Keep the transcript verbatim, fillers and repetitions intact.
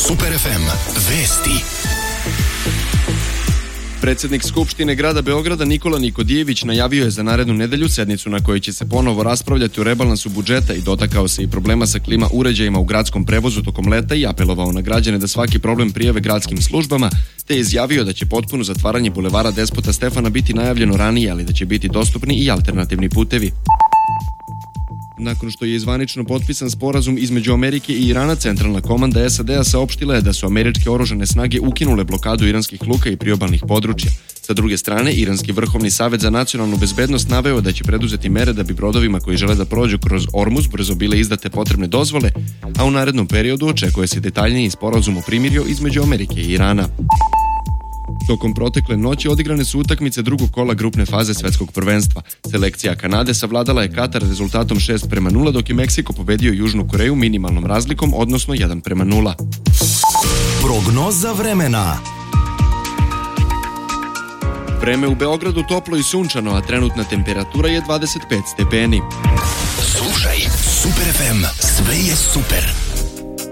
Super ef em vesti. Predsednik Skupštine grada Beograda Nikola Nikodijević najavio je za narednu nedelju sednicu na kojoj će se ponovo raspravljati o rebalansu budžeta i dotakao se i problema sa klima uređajima u gradskom prevozu tokom leta i apelovao na građane da svaki problem prijave gradskim službama, te je izjavio da će potpuno zatvaranje bulevara Despota Stefana biti najavljeno ranije, ali da će biti dostupni i alternativni putevi. Nakon što je zvanično potpisan sporazum između Amerike i Irana, centralna komanda es a de a saopštila je da su američke oružane snage ukinule blokadu iranskih luka i priobalnih područja. Sa druge strane, Iranski vrhovni savet za nacionalnu bezbednost naveo da će preduzeti mere da bi brodovima koji žele da prođu kroz Ormuz brzo bile izdate potrebne dozvole, a u narednom periodu očekuje se detaljniji sporazum o primirju između Amerike i Irana. Tokom protekle noći odigrane su utakmice drugog kola grupne faze svetskog prvenstva. Selekcija Kanade savladala je Katar rezultatom šest prema nula, dok je Meksiko pobedio Južnu Koreju minimalnom razlikom, odnosno jedan prema nula. Prognoza vremena. Vreme u Beogradu toplo i sunčano, a trenutna temperatura je dvadeset pet stepeni. Slušaj Super ef em, sve je super.